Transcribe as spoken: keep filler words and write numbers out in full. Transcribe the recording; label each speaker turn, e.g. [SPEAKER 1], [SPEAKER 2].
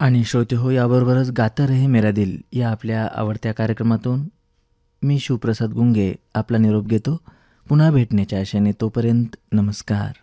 [SPEAKER 1] आणि श्रोते हो, याबरोबरच गाता रहे मेरा दिल या आपल्या आवडत्या कार्यक्रमातून मी शिवप्रसाद गुंगे आपला निरोप घेतो. पुन्हा भेटण्याच्या आशेने तोपर्यंत नमस्कार.